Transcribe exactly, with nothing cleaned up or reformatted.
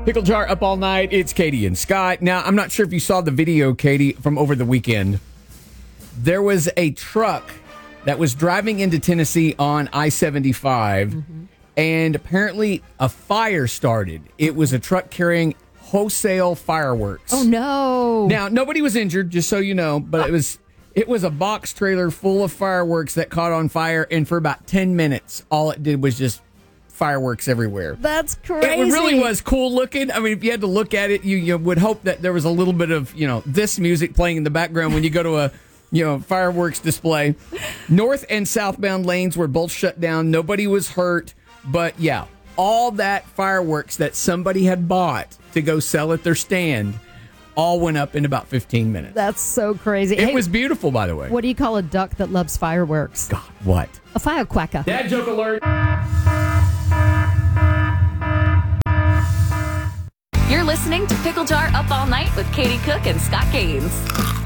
Pickle Jar up all night. It's Katie and Scott. Now, I'm not sure if you saw the video, Katie, from over the weekend. There was a truck that was driving into Tennessee on I seventy-five, mm-hmm. and apparently a fire started. It was a truck carrying wholesale fireworks. Oh, no. Now, nobody was injured, just so you know, but it was it was a box trailer full of fireworks that caught on fire, and for about ten minutes, all it did was just fireworks everywhere. That's crazy. It really was cool looking. I mean, if you had to look at it, you, you would hope that there was a little bit of, you know, this music playing in the background when you go to a, you know, fireworks display. North and southbound lanes were both shut down. Nobody was hurt. But yeah, all that fireworks that somebody had bought to go sell at their stand all went up in about fifteen minutes. That's so crazy. It hey, was beautiful, by the way. What do you call a duck that loves fireworks? God, what? A firecracker. Dad joke alert. You're listening to Pickle Jar Up All Night with Katie Cook and Scott Gaines.